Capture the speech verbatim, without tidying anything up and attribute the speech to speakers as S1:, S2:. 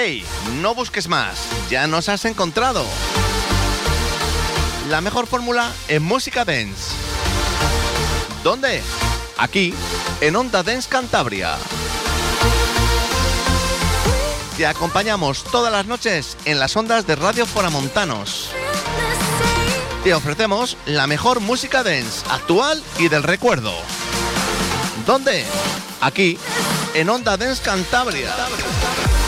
S1: ¡Hey! No busques más, ya nos has encontrado. La mejor fórmula en música dance. ¿Dónde? Aquí, en Onda Dance Cantabria. Te acompañamos todas las noches en las ondas de Radio Foramontanos. Te ofrecemos la mejor música dance actual y del recuerdo. ¿Dónde? Aquí, en Onda Dance Cantabria.